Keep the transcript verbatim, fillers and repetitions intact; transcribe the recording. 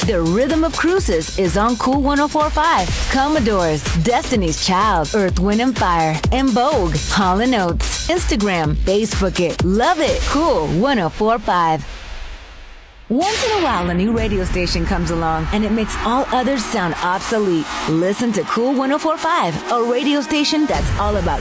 The rhythm of cruises is on Cool ten forty-five. Commodores, Destiny's Child, Earth, Wind and Fire, and Vogue, Hall and Oates. Instagram, Facebook it, love it. Cool ten forty-five. Once in a while, a new radio station comes along and it makes all others sound obsolete. Listen to Cool ten forty-five, a radio station that's all about